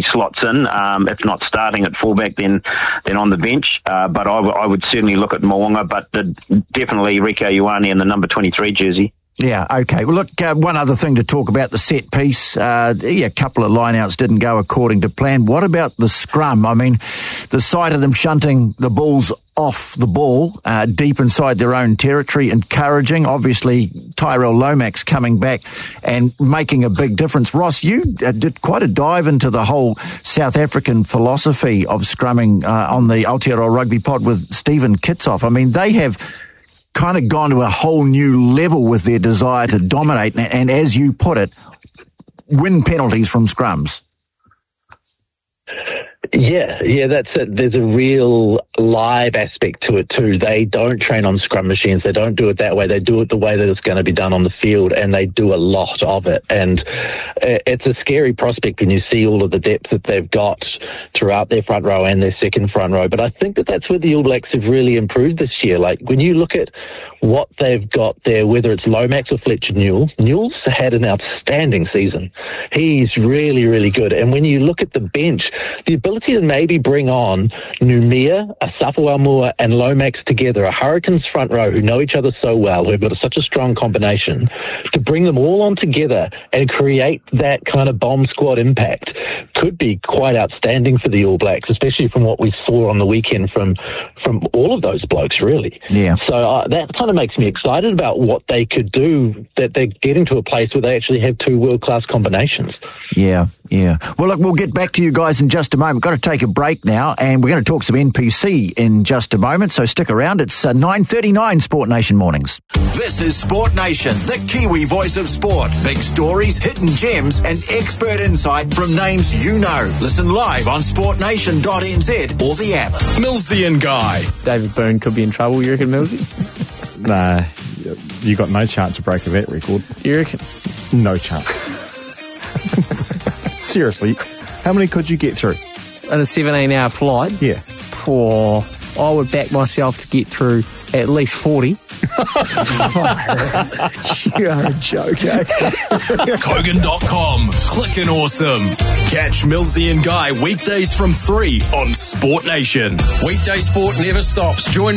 slots in, if not starting at fullback, then on the bench. But I would certainly look at Mo'unga, but definitely Rieko Ioane in the number 23 jersey. Yeah, okay. Well, look, one other thing to talk about, the set piece. A couple of lineouts didn't go according to plan. What about the scrum? I mean, the sight of them shunting the Bulls off the ball, deep inside their own territory, encouraging. Obviously, Tyrell Lomax coming back and making a big difference. Ross, you did quite a dive into the whole South African philosophy of scrumming on the Aotearoa Rugby Pod with Stephen Kitsoff. I mean, they have kind of gone to a whole new level with their desire to dominate and, as you put it, win penalties from scrums. Yeah, that's it. There's a real live aspect to it too. They don't train on scrum machines. They don't do it that way. They do it the way that it's going to be done on the field, and they do a lot of it. And it's a scary prospect when you see all of the depth that they've got throughout their front row and their second front row. But I think that that's where the All Blacks have really improved this year. Like, when you look at what they've got there, whether it's Lomax or Fletcher Newell, Newell's had an outstanding season. He's really, really good. And when you look at the bench, the ability to maybe bring on Numia, Asafa-Aumua and Lomax together, a Hurricanes front row who know each other so well, who've got such a strong combination, to bring them all on together and create that kind of bomb squad impact could be quite outstanding for the All Blacks, especially from what we saw on the weekend from all of those blokes, really. Yeah. So that kind of makes me excited about what they could do, that they're getting to a place where they actually have two world-class combinations. Yeah. Well, look, we'll get back to you guys in just a moment. We've got to take a break now, and we're going to talk some NPC in just a moment, so stick around. It's 9:39 Sport Nation Mornings. This is Sport Nation, the Kiwi voice of sport. Big stories, hidden gems, and expert insight from names you know. Listen live on sportnation.nz or the app. Millsy and Guy. David Byrne could be in trouble, you reckon, Millsy? Nah, you got no chance of breaking that record. You reckon? No chance. Seriously, how many could you get through? In a 17-hour flight? Yeah. Poor. I would back myself to get through at least 40. You're a joke, okay? Kogan.com. Clickin' awesome. Catch Millsy and Guy weekdays from 3 on Sport Nation. Weekday sport never stops. Join